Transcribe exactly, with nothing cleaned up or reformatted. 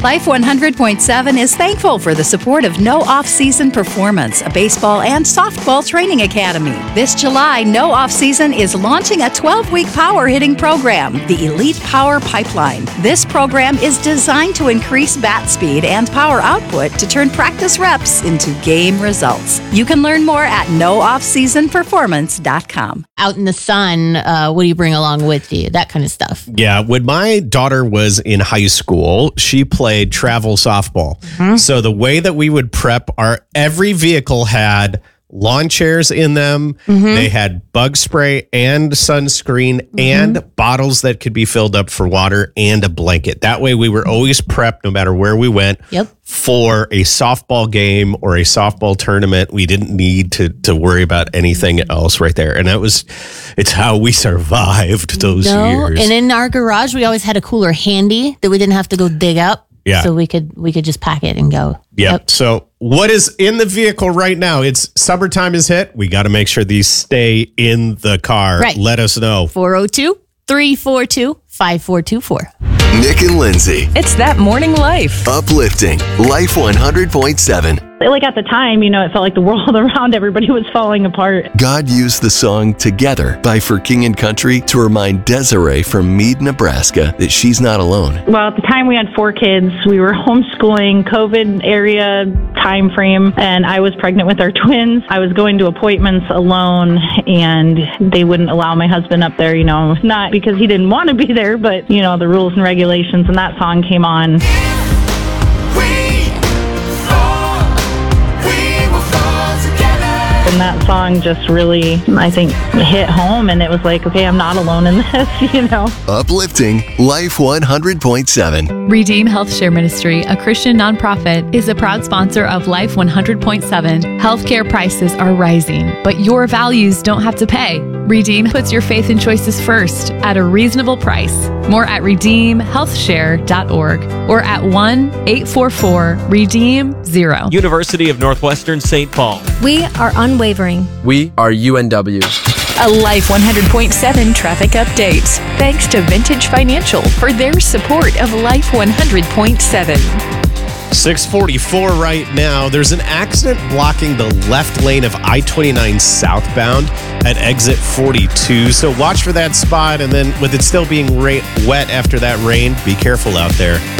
Life one hundred point seven is thankful for the support of No Off-Season Performance, a baseball and softball training academy. This July, No Off-Season is launching a twelve-week power hitting program, the Elite Power Pipeline. This program is designed to increase bat speed and power output to turn practice reps into game results. You can learn more at no off season performance dot com. Out in the sun, uh, what do you bring along with you? That kind of stuff. Yeah, when my daughter was in high school, she played travel softball. Mm-hmm. So the way that we would prep our every vehicle had lawn chairs in them. Mm-hmm. They had bug spray and sunscreen mm-hmm. and bottles that could be filled up for water and a blanket. That way we were always prepped no matter where we went. Yep. For a softball game or a softball tournament. We didn't need to to worry about anything else right there. And that was, it's how we survived those no, years. And in our garage, we always had a cooler handy that we didn't have to go dig up. Yeah. So we could we could just pack it and go. Yep. Yep. So what is in the vehicle right now? It's summertime is hit. We got to make sure these stay in the car. Right. Let us know. four oh two, three four two, five four two four. Nick and Lindsay. It's that morning life. Uplifting Life one hundred point seven. Like at the time, you know, it felt like the world around everybody was falling apart. God used the song Together by For King and Country to remind Desiree from Meade, Nebraska that she's not alone. Well, at the time we had four kids. We were homeschooling, COVID area time frame, and I was pregnant with our twins. I was going to appointments alone, and they wouldn't allow my husband up there, you know, not because he didn't want to be there, but, you know, the rules and regulations, and that song came on. And that song just really, I think, hit home, and it was like, okay, I'm not alone in this, you know. Uplifting Life one hundred point seven. Redeem Health Share Ministry, a Christian nonprofit, is a proud sponsor of Life one hundred point seven. Healthcare prices are rising, but your values don't have to pay. Redeem puts your faith and choices first at a reasonable price. More at redeem health share dot org or at one eight four four redeem zero. University of Northwestern Saint Paul. We are unwavering. We are U N W. A Life one hundred point seven traffic update. Thanks to Vintage Financial for their support of Life one hundred point seven. six forty-four right now. There's an accident blocking the left lane of I twenty-nine southbound at exit forty-two. So watch for that spot. And then with it still being ra- wet after that rain, be careful out there.